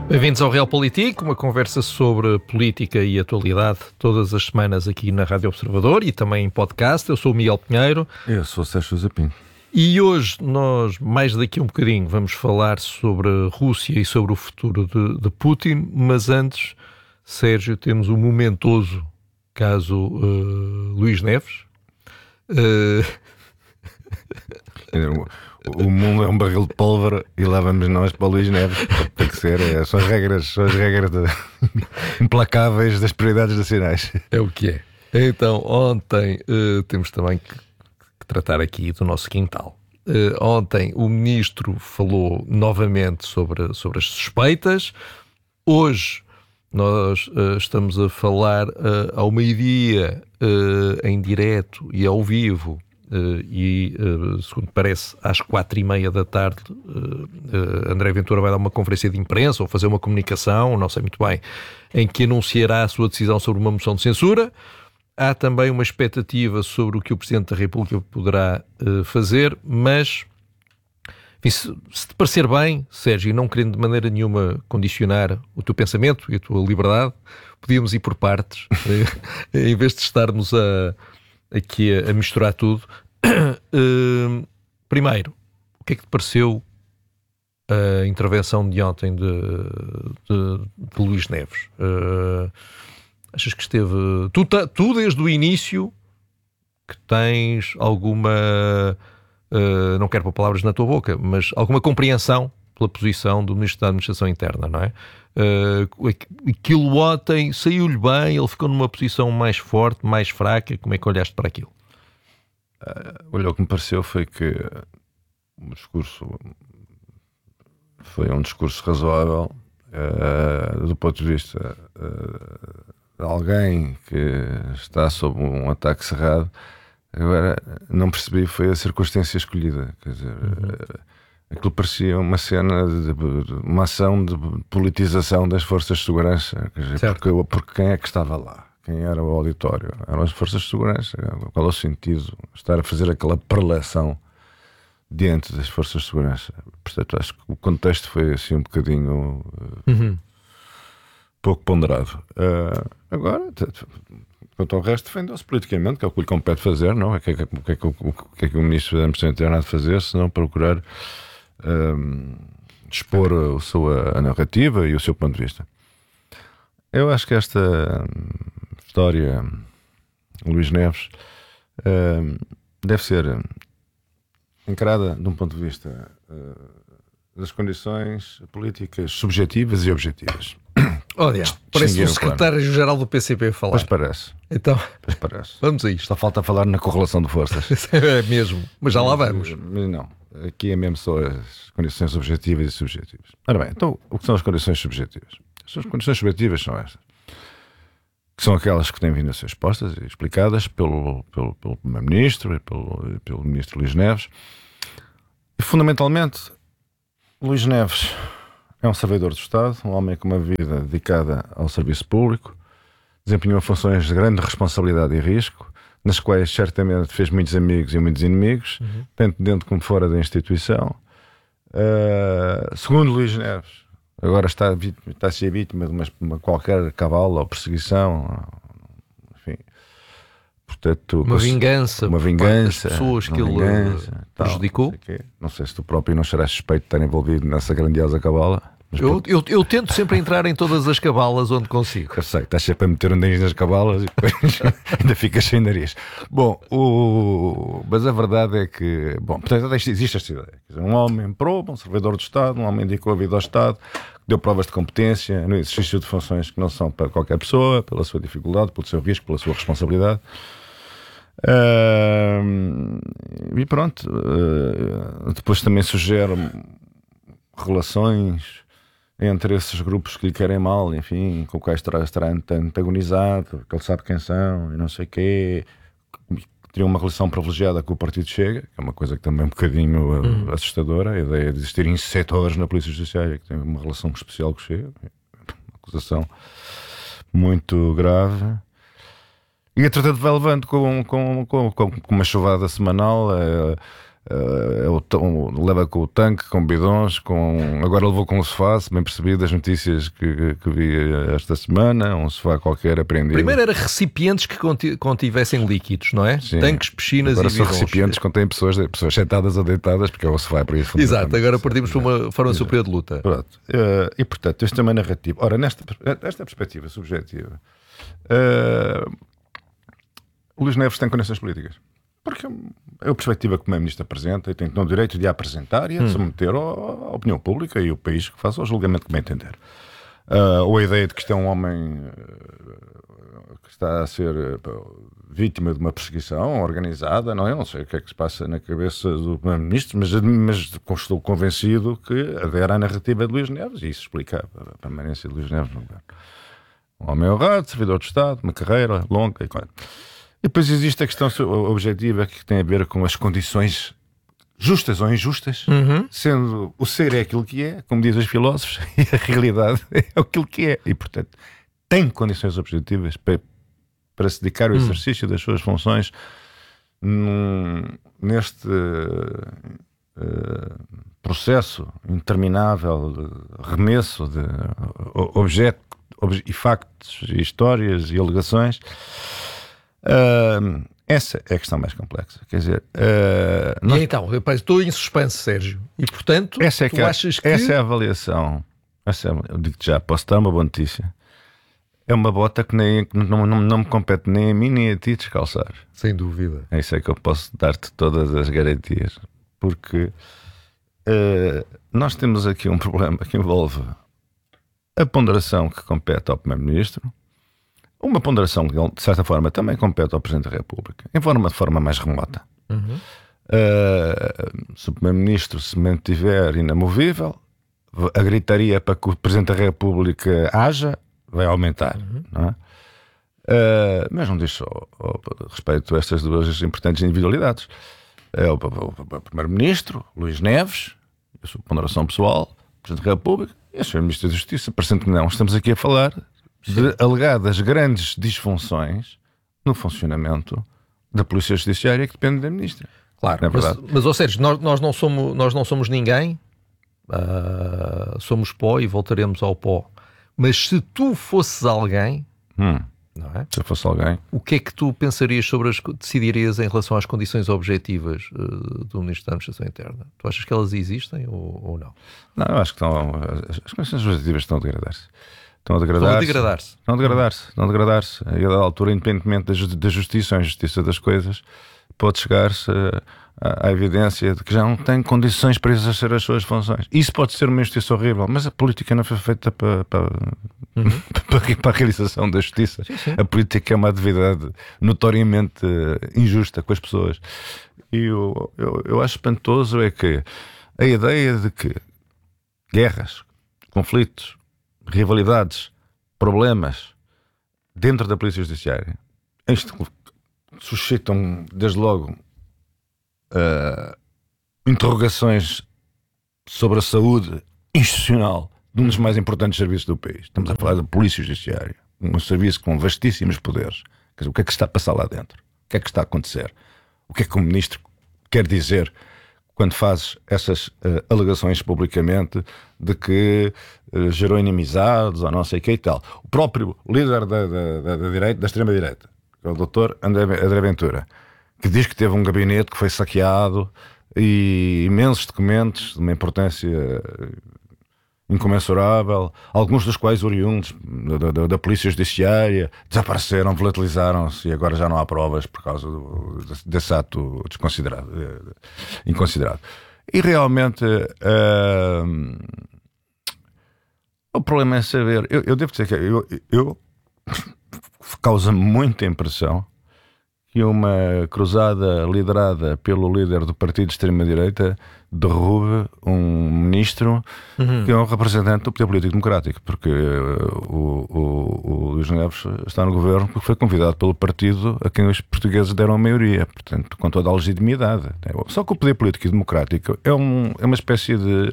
Bem-vindos ao Realpolitik, uma conversa sobre política e atualidade todas as semanas aqui na Rádio Observador e também em podcast. Eu sou o Miguel Pinheiro. Eu sou o Sérgio Zapinto. E hoje nós, mais daqui a um bocadinho, vamos falar sobre a Rússia e sobre o futuro de Putin, mas antes, Sérgio, temos um momentoso caso Luís Neves. O mundo é um barril de pólvora e lá vamos nós para o Luís Neves. Tem que ser, são as regras implacáveis das prioridades nacionais. É o que é. Então, ontem temos também que tratar aqui do nosso quintal. Ontem o ministro falou novamente sobre as suspeitas. Hoje nós estamos a falar ao meio-dia, em direto e ao vivo, segundo parece, às 4h30 da tarde, André Ventura vai dar uma conferência de imprensa ou fazer uma comunicação, não sei muito bem, em que anunciará a sua decisão sobre uma moção de censura. Há também uma expectativa sobre o que o Presidente da República poderá fazer, mas enfim, se te parecer bem, Sérgio, e não querendo de maneira nenhuma condicionar o teu pensamento e a tua liberdade, podíamos ir por partes, em vez de estarmos aqui a misturar tudo. Primeiro, o que é que te pareceu a intervenção de ontem de Luís Neves? Achas que esteve... Tu desde o início que tens alguma... não quero pôr palavras na tua boca, mas alguma compreensão pela posição do Ministro da Administração Interna, não é? Aquilo ontem saiu-lhe bem, ele ficou numa posição mais forte, mais fraca. Como é que olhaste para aquilo? Olha, o que me pareceu foi que o discurso foi um discurso razoável do ponto de vista de alguém que está sob um ataque cerrado. Agora, não percebi, foi a circunstância escolhida. Quer dizer, aquilo parecia uma cena, uma ação de politização das forças de segurança. Quer dizer, porque quem é que estava lá? Quem era o auditório? Eram as forças de segurança. Qual é o sentido? Estar a fazer aquela prelação diante das forças de segurança. Portanto, acho que o contexto foi assim um bocadinho pouco ponderado. Agora, quanto ao resto, defendeu-se politicamente, que é o que lhe compete fazer, não? O que é que o Ministro da Administração Interna há de fazer, se não procurar expor a narrativa e o seu ponto de vista. Eu acho que esta história, Luís Neves, deve ser encarada de um ponto de vista das condições políticas subjetivas e objetivas. Olha, parece o secretário-geral do PCP a falar. Pois parece. Então, pois parece. Vamos a isto. Só falta falar na correlação de forças. É mesmo, mas já lá vamos. Mas não, aqui é mesmo só as condições objetivas e subjetivas. Ora bem, então o que são as condições subjetivas? As condições subjetivas são estas, que são aquelas que têm vindo a ser expostas e explicadas pelo Primeiro-Ministro e pelo Ministro Luís Neves. E fundamentalmente, Luís Neves é um servidor do Estado, um homem com uma vida dedicada ao serviço público, desempenhou funções de grande responsabilidade e risco, nas quais certamente fez muitos amigos e muitos inimigos, tanto dentro como fora da instituição. Segundo Luís Neves, agora está a ser vítima de uma qualquer cabala ou perseguição, enfim. Portanto, uma vingança das pessoas que ele prejudicou. Não sei se tu próprio não serás suspeito de estar envolvido nessa grandiosa cabala. Eu tento sempre entrar em todas as cabalas onde consigo. Eu sei, estás sempre a meter um nariz nas cabalas e depois ainda ficas sem nariz. Bom, mas a verdade é que, portanto, existe esta ideia. Um homem probo, um servidor do Estado, um homem dedicou a vida ao Estado, deu provas de competência no exercício de funções que não são para qualquer pessoa, pela sua dificuldade, pelo seu risco, pela sua responsabilidade. E pronto, depois também sugere relações entre esses grupos que lhe querem mal, enfim, com quais estará antagonizado, que ele sabe quem são e não sei o quê, teria uma relação privilegiada com o Partido Chega, que é uma coisa que também é um bocadinho assustadora, a ideia de existirem setores na Polícia Judiciária que têm uma relação especial com o Chega, uma acusação muito grave. E entretanto vai levando com uma chuvada semanal leva com o tanque, com bidões, agora levou com um sofá, se bem percebi das notícias que vi esta semana, um sofá qualquer apreendido. Primeiro era recipientes que contivessem líquidos, não é? Sim. Tanques, piscinas agora e bidões. Agora são recipientes que contêm pessoas sentadas ou deitadas, porque é o sofá para isso. Exato, agora partimos para uma forma superior de luta. Pronto. E portanto, isto é uma narrativa. Ora, nesta perspectiva subjetiva, o Luís Neves tem conexões políticas. Porque é a perspectiva que o Primeiro-Ministro apresenta e tem todo o direito de a apresentar e a submeter à opinião pública e o país que faça o julgamento que bem entender. Ou a ideia de que isto é um homem que está a ser vítima de uma perseguição organizada, não é? Eu não sei o que é que se passa na cabeça do Primeiro-Ministro, mas estou convencido que adere à narrativa de Luís Neves e isso explica a permanência de Luís Neves no governo. Um homem honrado, servidor de Estado, uma carreira longa e claro. E depois existe a questão objetiva que tem a ver com as condições justas ou injustas, sendo o ser é aquilo que é, como dizem os filósofos, e a realidade é aquilo que é. E, portanto, tem condições objetivas para se dedicar ao exercício das suas funções neste processo interminável de remesso de objetos e factos, e histórias e alegações. Essa é a questão mais complexa. Quer dizer, E então, estou em suspense, Sérgio. E portanto, tu achas que. Essa é a avaliação. Eu digo-te já, posso dar uma boa notícia. É uma bota que não me compete nem a mim nem a ti descalçar. Sem dúvida. É isso que eu posso dar-te todas as garantias. Porque nós temos aqui um problema que envolve a ponderação que compete ao Primeiro-Ministro. Uma ponderação que, de certa forma, também compete ao Presidente da República, de forma mais remota. Se o Primeiro-Ministro se mantiver inamovível, a gritaria para que o Presidente da República haja vai aumentar. Não é? Mas não diz só respeito a estas duas importantes individualidades. É o Primeiro-Ministro, Luís Neves, a sua ponderação pessoal, o Presidente da República e o Sr. Ministro da Justiça. Parecendo que não, estamos aqui a falar de alegadas grandes disfunções no funcionamento da Polícia Judiciária que depende da Ministra. Claro, não é verdade? Mas ou seja, nós não somos ninguém, somos pó e voltaremos ao pó. Mas se tu fosses alguém, não é? Se eu fosse alguém, o que é que tu pensarias decidirias em relação às condições objetivas do Ministro da Administração Interna? Tu achas que elas existem ou não? Não, eu acho que as condições objetivas estão a degradar-se. Estão a degradar-se. A dada altura, independentemente da justiça ou injustiça das coisas, pode chegar-se à evidência de que já não tem condições para exercer as suas funções. Isso pode ser uma injustiça horrível, mas a política não foi feita para a realização da justiça. Sim. A política é uma atividade notoriamente injusta com as pessoas. E eu acho espantoso é que a ideia de que guerras, conflitos, rivalidades, problemas dentro da Polícia Judiciária, isto suscitam, desde logo, interrogações sobre a saúde institucional de um dos mais importantes serviços do país. Estamos a falar da Polícia Judiciária, um serviço com vastíssimos poderes. Quer dizer, o que é que está a passar lá dentro? O que é que está a acontecer? O que é que o Ministro quer dizer quando faz essas alegações publicamente de que gerou inimizades ou não sei o que e tal? O próprio líder da extrema-direita, que é o Dr. André Ventura, que diz que teve um gabinete que foi saqueado e imensos documentos de uma importância incomensurável, alguns dos quais oriundos da Polícia Judiciária, desapareceram, volatilizaram-se e agora já não há provas por causa desse ato inconsiderado. E realmente o problema é saber, eu devo dizer que eu causa muita impressão que uma cruzada liderada pelo líder do partido de extrema-direita derrube um ministro que é um representante do poder político democrático, porque o Luís Neves está no governo porque foi convidado pelo partido a quem os portugueses deram a maioria, portanto, com toda a legitimidade. Só que o poder político democrático é uma espécie de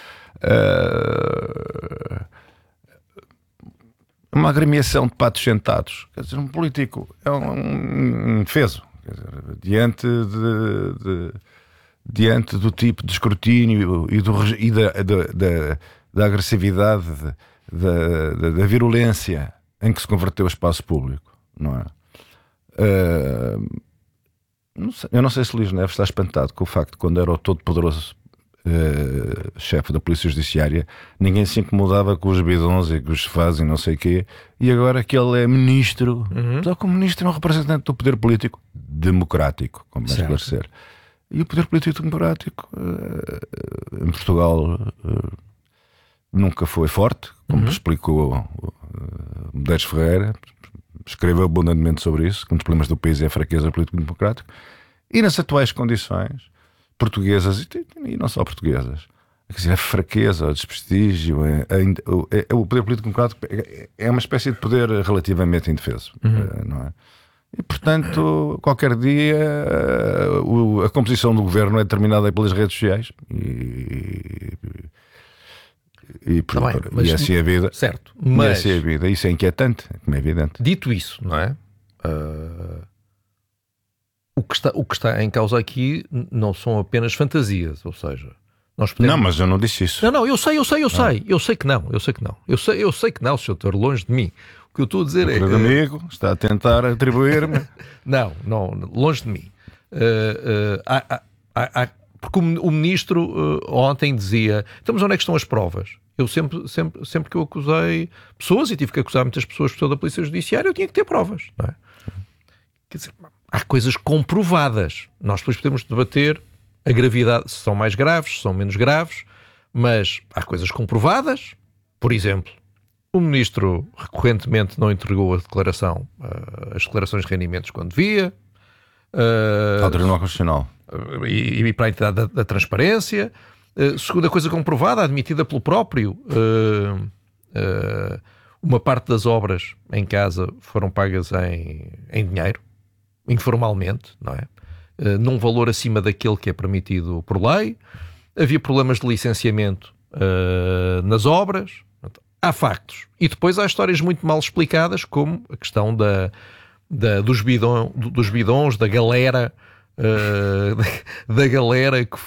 uma agremiação de patos sentados. Quer dizer, um político é um indefeso. Quer dizer, diante diante do tipo de escrutínio e da agressividade, da virulência em que se converteu o espaço público, não é? Eu não sei se Luís Neves está espantado com o facto de, quando era o todo-poderoso chefe da Polícia Judiciária, ninguém se incomodava com os bidões e com os fazem não sei o quê, e agora que ele é ministro, só que o ministro é um representante do poder político democrático, como vai esclarecer. E o poder político democrático em Portugal nunca foi forte, como explicou Medeiros Ferreira, escreveu abundantemente sobre isso, que um dos problemas do país é a fraqueza político-democrática. E nas atuais condições portuguesas, e não só portuguesas, quer dizer, a fraqueza, o desprestígio, o poder político-democrático é uma espécie de poder relativamente indefeso, não é? E, portanto, qualquer dia a composição do governo é determinada pelas redes sociais e assim é a vida. Certo, mas... E assim é a vida. Isso é inquietante, como é evidente. Dito isso, não é? O que está em causa aqui não são apenas fantasias, ou seja, nós podemos... Não, mas eu não disse isso. Não, eu sei que não. Eu sei que não, senhor doutor, longe de mim. O que eu estou a dizer é que... O amigo está a tentar atribuir-me... não, longe de mim. Porque o ministro ontem dizia, então, mas onde é que estão as provas? Eu sempre que eu acusei pessoas, e tive que acusar muitas pessoas por toda a Polícia Judiciária, eu tinha que ter provas, não é? Quer dizer, há coisas comprovadas. Nós depois podemos debater a gravidade, se são mais graves, se são menos graves, mas há coisas comprovadas. Por exemplo, o ministro recorrentemente não entregou as declarações de rendimentos quando devia. Ao Tribunal Constitucional. E para a entidade da transparência. Segunda coisa comprovada, admitida pelo próprio, uma parte das obras em casa foram pagas em dinheiro, informalmente, não é? Num valor acima daquele que é permitido por lei. Havia problemas de licenciamento nas obras. Há factos. E depois há histórias muito mal explicadas, como a questão dos bidões, da galera, que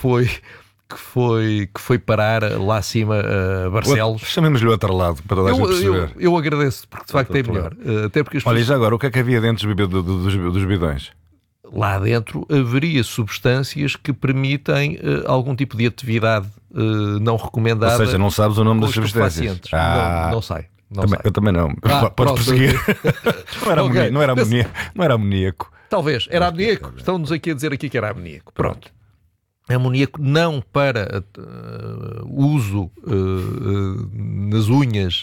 foi parar lá acima a Barcelos. Chamemos-lhe o outro lado, para toda a gente perceber. Eu agradeço, porque de facto é melhor. Até porque Olha, e já agora, o que é que havia dentro dos bidões? Lá dentro haveria substâncias que permitem algum tipo de atividade não recomendada. Ou seja, não sabes o nome das substâncias? Não sei. Eu também não. Podes prosseguir. Não era amoníaco. Talvez, era amoníaco. Estão-nos aqui a dizer que era amoníaco. Pronto. Amoníaco não para uso nas unhas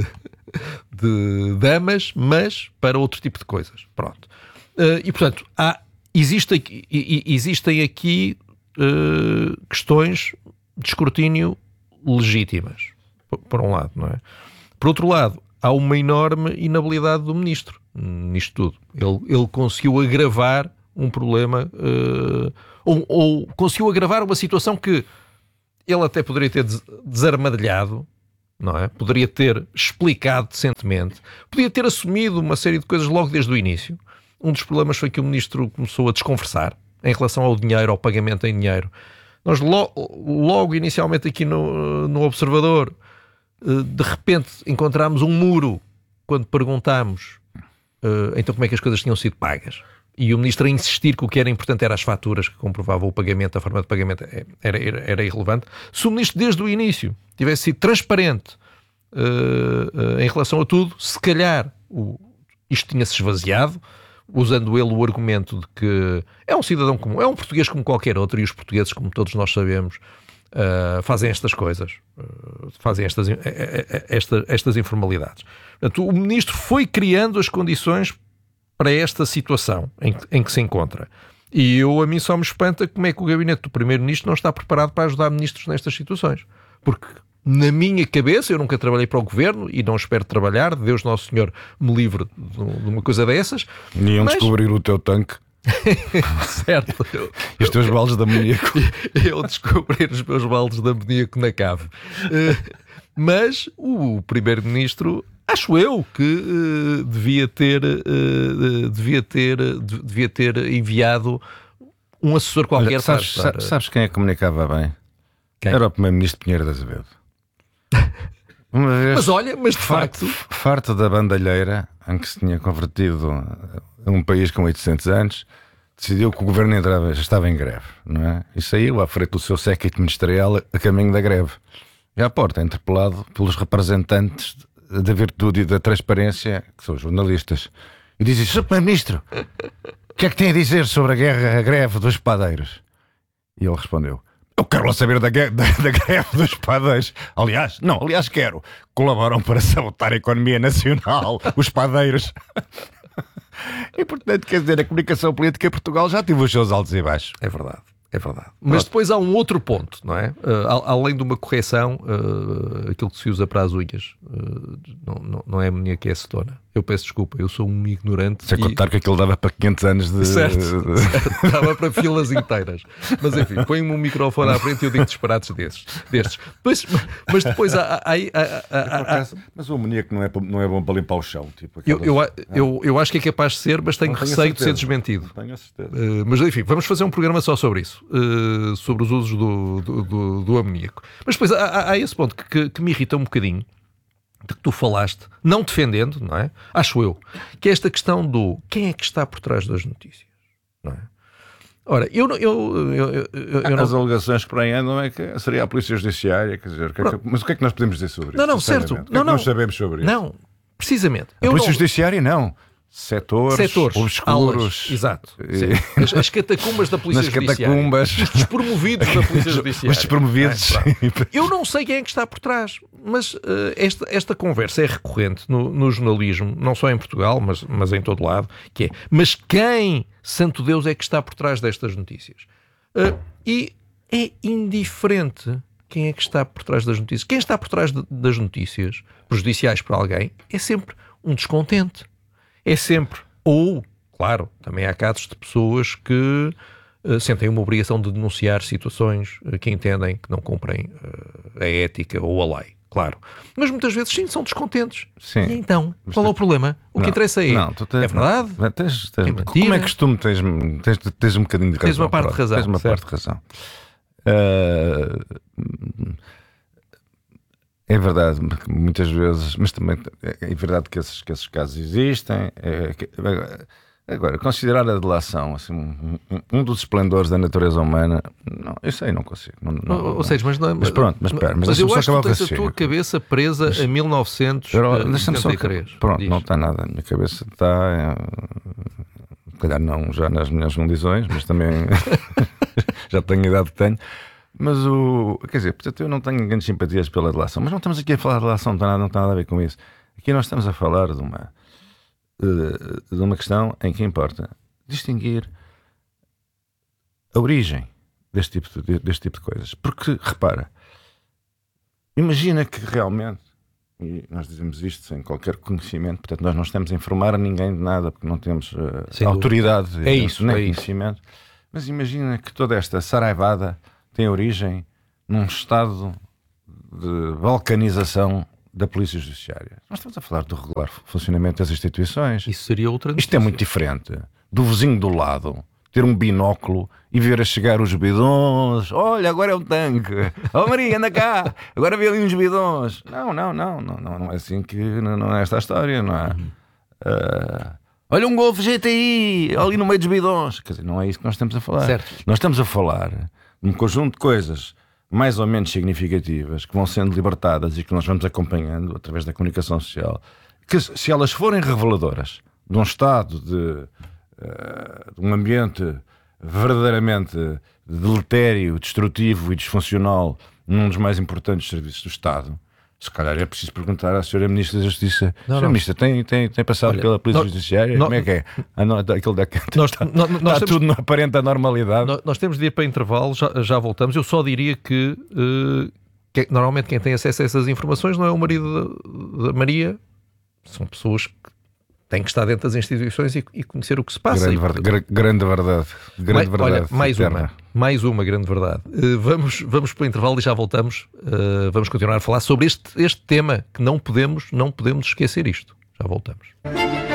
de damas, mas para outro tipo de coisas. Pronto. E portanto, existem aqui questões de escrutínio legítimas, por um lado, não é? Por outro lado, há uma enorme inabilidade do ministro nisto tudo. Ele conseguiu agravar um problema, ou conseguiu agravar uma situação que ele até poderia ter desarmadilhado, não é? Poderia ter explicado decentemente, podia ter assumido uma série de coisas logo desde o início. Um dos problemas foi que o ministro começou a desconversar em relação ao dinheiro, ao pagamento em dinheiro. Nós logo inicialmente aqui no Observador, de repente encontramos um muro quando perguntámos então como é que as coisas tinham sido pagas. E o ministro a insistir que o que era importante eram as faturas que comprovavam o pagamento, a forma de pagamento era irrelevante. Se o ministro desde o início tivesse sido transparente em relação a tudo, se calhar isto tinha-se esvaziado, usando ele o argumento de que é um cidadão comum, é um português como qualquer outro, e os portugueses, como todos nós sabemos, fazem estas coisas, fazem estas informalidades. Portanto, o ministro foi criando as condições para esta situação em que se encontra. E a mim só me espanta como é que o gabinete do primeiro-ministro não está preparado para ajudar ministros nestas situações. Porque, na minha cabeça, eu nunca trabalhei para o governo e não espero trabalhar, Deus Nosso Senhor me livre de uma coisa dessas. Iam descobrir o teu tanque. Certo. E os teus baldes de amoníaco. Eu descobrir os meus baldes de amoníaco na cave. Mas o primeiro-ministro, acho eu que devia ter enviado um assessor qualquer. Olha, sabes quem é que comunicava bem? Quem? Era o primeiro-ministro Pinheiro de Azevedo. Uma vez, mas de facto, farto da bandalheira em que se tinha convertido a um país com 800 anos, decidiu que o governo já estava em greve, não é? E saiu à frente do seu séquito ministerial a caminho da greve. E à porta, interpelado pelos representantes da virtude e da transparência, que são os jornalistas. E diz: Sr. Primeiro-Ministro, o que é que tem a dizer sobre a greve dos padeiros? E ele respondeu: eu quero lá saber da greve dos padeiros. Aliás, quero. Colaboram para sabotar a economia nacional, os padeiros. E portanto, quer dizer, a comunicação política em Portugal já teve os seus altos e baixos. é verdade. Mas depois há um outro ponto, não é? Além de uma correção, aquilo que se usa para as unhas não é amoníaco, é acetona. Eu peço desculpa, eu sou um ignorante. Sem contar que aquilo dava para 500 anos de... Certo. Dava para filas inteiras. Mas enfim, põe-me um microfone à frente e eu digo disparates destes. Mas depois há... Mas o amoníaco não é bom para limpar o chão. Tipo, eu acho que é capaz de ser, mas tenho receio de ser desmentido. Não tenho a certeza. Mas enfim, vamos fazer um programa só sobre isso. Sobre os usos do amoníaco. Mas depois há esse ponto que me irrita um bocadinho, de que tu falaste, não defendendo, não é? Acho eu, que é esta questão do quem é que está por trás das notícias, não é? Ora, as alegações que por aí andam é que seria a Polícia Judiciária, quer dizer, mas o que é que nós podemos dizer sobre isso? Não, certo. Não, nós sabemos sobre isso? Não, precisamente. A Polícia Judiciária não. Setores obscuros. Aulas, exato. As catacumbas da Polícia Judiciária. Os despromovidos da Polícia Judiciária. Os despromovidos. Eu não sei quem é que está por trás, mas esta conversa é recorrente no jornalismo, não só em Portugal, mas em todo lado, que é, mas quem, santo Deus, é que está por trás destas notícias? E é indiferente quem é que está por trás das notícias. Quem está por trás das notícias prejudiciais para alguém é sempre um descontente. É sempre, ou, claro, também há casos de pessoas que sentem uma obrigação de denunciar situações que entendem que não cumprem a ética ou a lei, claro. Mas muitas vezes, sim, são descontentes. Sim. E então, qual é o problema? O que interessa é, é verdade? É mentira? Como é costume, tens um bocadinho de razão. Tens uma parte de razão. Tens uma parte de razão. É verdade, muitas vezes, mas também é verdade que esses casos existem. Agora, considerar a delação assim, um dos esplendores da natureza humana, não, isso aí não consigo. Ou seja, mas não é. Mas pronto, mas espera. Mas eu acho que tu tens a tua cabeça presa a 1973. Pronto, não está nada. A minha cabeça está. Se calhar não já nas minhas condições, mas também já tenho a idade que tenho. Mas quer dizer, portanto, eu não tenho grandes simpatias pela delação, mas não estamos aqui a falar de delação, não tem nada a ver com isso. Aqui nós estamos a falar de uma questão em que importa distinguir a origem deste tipo de coisas. Porque, repara, imagina que realmente, e nós dizemos isto sem qualquer conhecimento, portanto nós não estamos a informar a ninguém de nada, porque não temos autoridade nem conhecimento, mas imagina que toda esta saraivada tem origem num estado de balcanização da Polícia Judiciária. Nós estamos a falar do regular funcionamento das instituições. Isso seria outra notícia. Isto é muito diferente do vizinho do lado ter um binóculo e ver a chegar os bidões. Olha, agora é um tanque. Oh Maria, anda cá. Agora vê ali uns bidões. Não é assim que... Não é esta a história, não é? Olha um Golf GTI ali no meio dos bidões. Quer dizer, não é isso que nós estamos a falar. Certo. Nós estamos a falar de um conjunto de coisas mais ou menos significativas que vão sendo libertadas e que nós vamos acompanhando através da comunicação social, que se elas forem reveladoras de um estado de um ambiente verdadeiramente deletério, destrutivo e disfuncional num dos mais importantes serviços do Estado, se calhar é preciso perguntar à Sra. Ministra da Justiça. Sra. Ministra, tem passado pela Polícia Judiciária? Como é que é? Está tudo no aparente normalidade. Nós temos de ir para intervalo, já voltamos. Eu só diria que normalmente quem tem acesso a essas informações não é o marido da Maria, são pessoas que têm que estar dentro das instituições e conhecer o que se passa. Grande verdade. Olha, mais uma grande verdade. Vamos para o intervalo e já voltamos. Vamos continuar a falar sobre este tema que não podemos esquecer isto. Já voltamos.